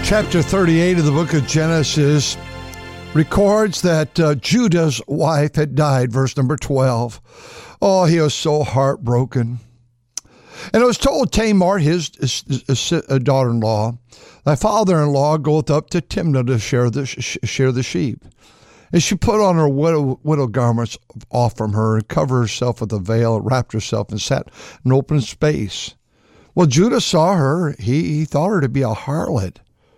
Chapter 38 of the book of Genesis records that Judah's wife had died, verse number 12. Oh, he was so heartbroken. And it was told Tamar, his daughter-in-law, thy father-in-law goeth up to Timnah to shear the sheep. And she put on her widow garments off from her and covered herself with a veil, and wrapped herself and sat in open space. Well, Judah saw her. He thought her to be a harlot.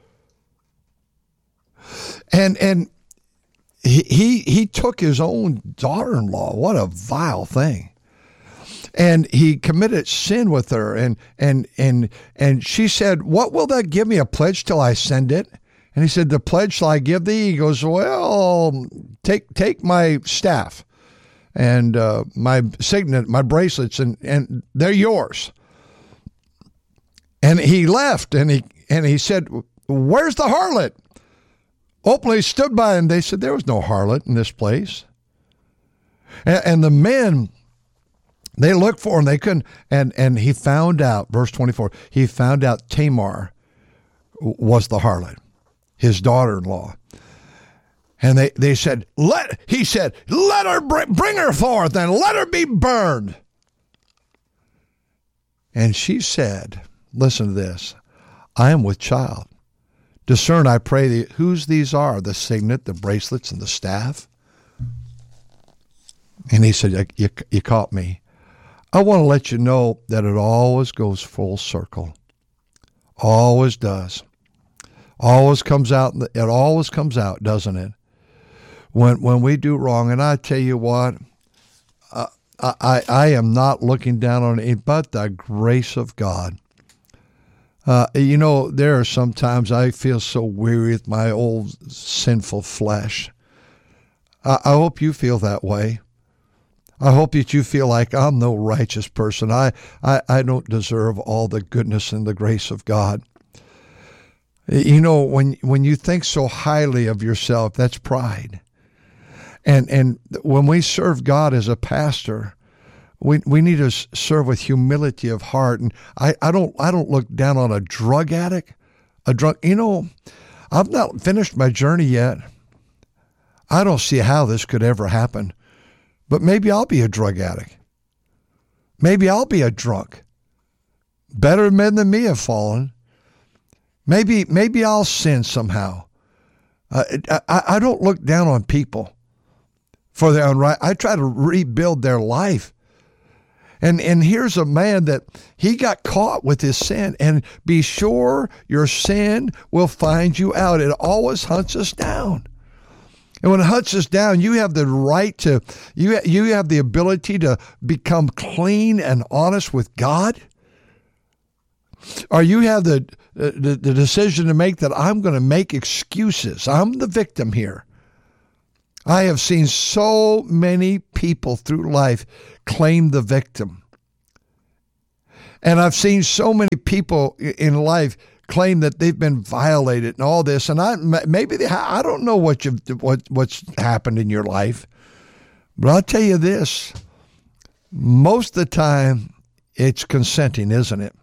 And he took his own daughter-in-law. What a vile thing. And he committed sin with her. And she said, what will that give me, a pledge till I send it? And he said, the pledge shall I give thee? He goes, well, take my staff and my signet, my bracelets, and they're yours. And he left, and he said, where's the harlot? Openly stood by him. They said, there was no harlot in this place. And the men, they looked for him. They couldn't. And he found out, verse 24, he found out Tamar was the harlot, his daughter-in-law. And they said, let her bring her forth and let her be burned. And she said, listen to this, I am with child. Discern, I pray thee, whose these are, the signet, the bracelets, and the staff? And he said, you caught me. I want to let you know that it always goes full circle. Always does. Always comes out. It always comes out, doesn't it? When we do wrong, and I tell you what, I am not looking down on it, but the grace of God. There are sometimes I feel so weary with my old sinful flesh. I hope you feel that way. I hope that you feel like I'm no righteous person. I don't deserve all the goodness and the grace of God. When you think so highly of yourself, that's pride. And when we serve God as a pastor, we need to serve with humility of heart. And I don't look down on a drug addict. I've not finished my journey yet. I don't see how this could ever happen. But maybe I'll be a drug addict. Maybe I'll be a drunk. Better men than me have fallen. Maybe I'll sin somehow. I don't look down on people for their own right. I try to rebuild their life. And here's a man that he got caught with his sin. And be sure your sin will find you out. It always hunts us down. And when it hunts us down, you have the right to, you have the ability to become clean and honest with God. Or you have the decision to make that I'm going to make excuses. I'm the victim here. I have seen so many people through life claim the victim. And I've seen so many people in life claim that they've been violated and all this. And I don't know what's happened in your life, but I'll tell you this, most of the time it's consenting, isn't it?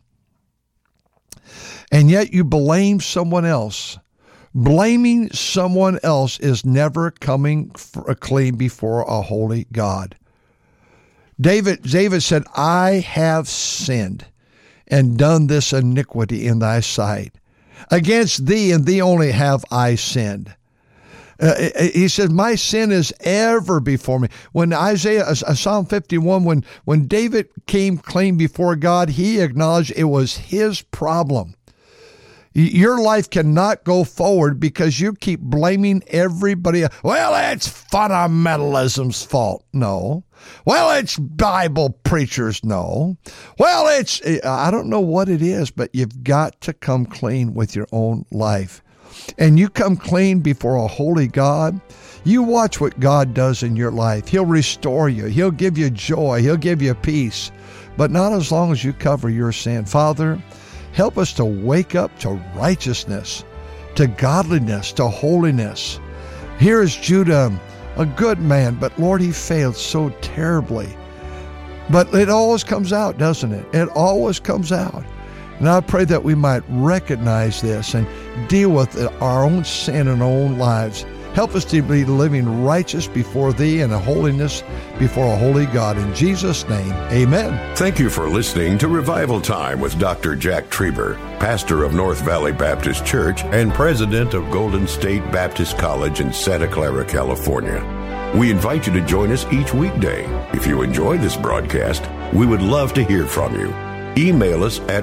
And yet you blame someone else. Blaming someone else is never coming clean before a holy God. David said, I have sinned and done this iniquity in thy sight. Against thee and thee only have I sinned. He says, my sin is ever before me. When Psalm 51, when David came clean before God, he acknowledged it was his problem. Your life cannot go forward because you keep blaming everybody. Well, it's fundamentalism's fault. No. Well, it's Bible preachers. No. Well, I don't know what it is, but you've got to come clean with your own life. And you come clean before a holy God. You watch what God does in your life. He'll restore you. He'll give you joy. He'll give you peace. But not as long as you cover your sin. Father, help us to wake up to righteousness, to godliness, to holiness. Here is Judah, a good man, but Lord, he failed so terribly. But it always comes out, doesn't it? It always comes out. And I pray that we might recognize this and deal with our own sin in our own lives. Help us to be living righteous before Thee and a holiness before a holy God. In Jesus' name, amen. Thank you for listening to Revival Time with Dr. Jack Trieber, pastor of North Valley Baptist Church and president of Golden State Baptist College in Santa Clara, California. We invite you to join us each weekday. If you enjoy this broadcast, we would love to hear from you. Email us at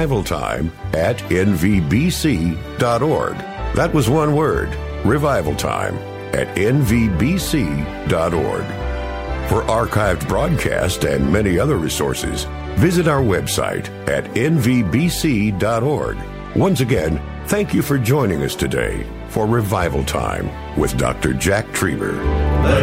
revivaltime@nvbc.org. That was one word, revivaltime@nvbc.org. For archived broadcasts and many other resources, visit our website at nvbc.org. Once again, thank you for joining us today for Revival Time with Dr. Jack Trieber.